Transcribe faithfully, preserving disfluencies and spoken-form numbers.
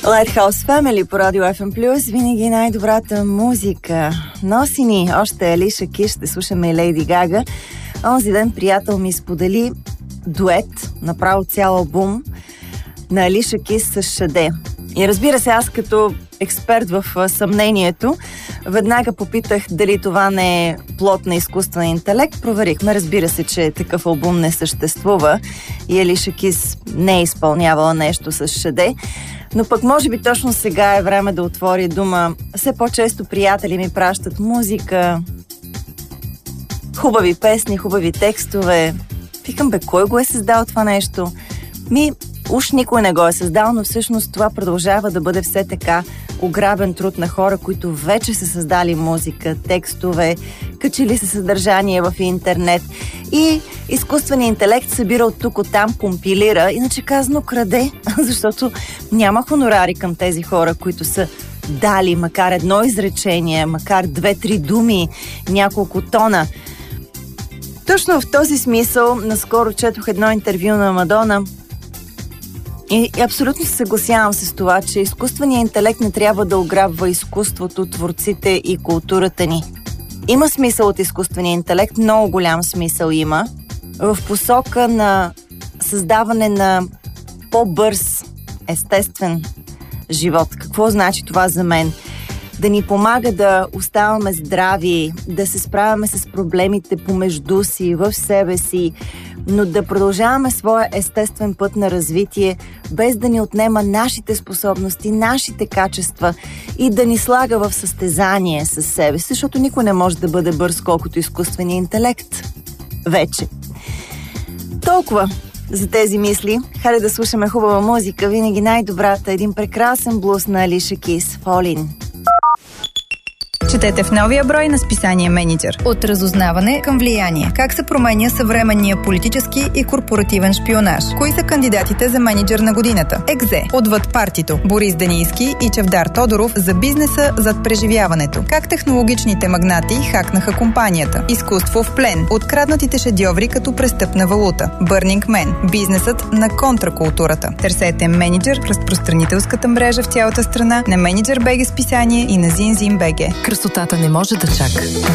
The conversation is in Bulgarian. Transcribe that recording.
Lighthouse Family по Радио Еф Ем Плюс, винаги най-добрата музика. Носи ни още Алиша Кис, ще слушаме и Лейди Гага. Онзи ден приятел ми сподели дует, направо цял албум на Алиша Кис с Шаде. И разбира се, аз като експерт в съмнението, веднага попитах дали това не е плод на изкуствен интелект. Проверихме, разбира се, че такъв албум не съществува и Алиша Кис не е изпълнявала нещо с Шаде. Но пък може би точно сега е време да отвори дума. Все по-често приятели ми пращат музика, хубави песни, хубави текстове. Викам, бе, кой го е създал това нещо? Ми, уж никой не го е създал, но всъщност това продължава да бъде все така ограбен труд на хора, които вече са създали музика, текстове, качили се съдържание в интернет и изкуственият интелект събира от тук, от там, компилира, иначе казано краде, защото няма хонорари към тези хора, които са дали макар едно изречение, макар две-три думи, няколко тона. Точно в този смисъл наскоро четох едно интервю на Мадона и абсолютно се съгласявам с това, че изкуственият интелект не трябва да ограбва изкуството, творците и културата ни. Има смисъл от изкуствения интелект, много голям смисъл има, в посока на създаване на по-бърз, естествен живот. Какво значи това за мен? Да ни помага да оставаме здрави, да се справяме с проблемите помежду си, в себе си, но да продължаваме своя естествен път на развитие, без да ни отнема нашите способности, нашите качества и да ни слага в състезание с себе си, защото никой не може да бъде бърз, колкото изкуственият интелект. Вече. Толкова за тези мисли. Хайде да слушаме хубава музика, винаги най-добрата. Един прекрасен блуз на Алиша Кис, Фолин. Четете в новия брой на списание Мениджър. От разузнаване към влияние. Как се променя съвременния политически и корпоративен шпионаж? Кои са кандидатите за Мениджър на годината? Екзе. Отвъд партито. Борис Денийски и Чавдар Тодоров за бизнеса зад преживяването. Как технологичните магнати хакнаха компанията? Изкуство в плен. Откраднатите шедьоври като престъпна валута. Burning Man. Бизнесът на контракултурата. Търсете Мениджър в разпространителската мрежа в цялата страна на Мениджър БГ списание и на Зинзин БГ. Красотата не може да чака.